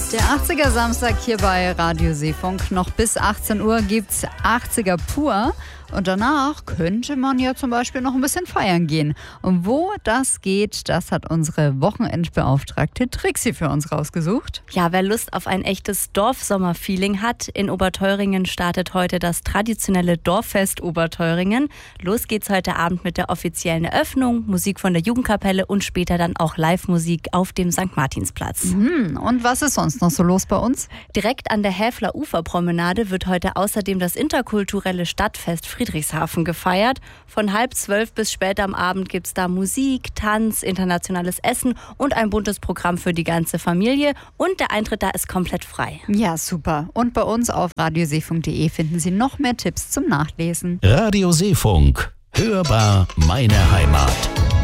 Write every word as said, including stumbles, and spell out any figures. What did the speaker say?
Der achtziger Samstag hier bei Radio Seefunk. Noch bis achtzehn Uhr gibt's achtziger pur. Und danach könnte man ja zum Beispiel noch ein bisschen feiern gehen. Und wo das geht, das hat unsere Wochenendbeauftragte Trixie für uns rausgesucht. Ja, wer Lust auf ein echtes Dorfsommer-Feeling hat, in Oberteuringen startet heute das traditionelle Dorffest Oberteuringen. Los geht's heute Abend mit der offiziellen Eröffnung, Musik von der Jugendkapelle und später dann auch Live-Musik auf dem Sankt Martinsplatz. Mhm. Und was ist sonst noch so los bei uns? Direkt an der Häfler Uferpromenade wird heute außerdem das interkulturelle Stadtfest Friedrichshafen gefeiert. Von halb zwölf bis später am Abend gibt es da Musik, Tanz, internationales Essen und ein buntes Programm für die ganze Familie. Und der Eintritt da ist komplett frei. Ja, super. Und bei uns auf radioseefunk punkt de finden Sie noch mehr Tipps zum Nachlesen. Radio Seefunk. Hörbar meine Heimat.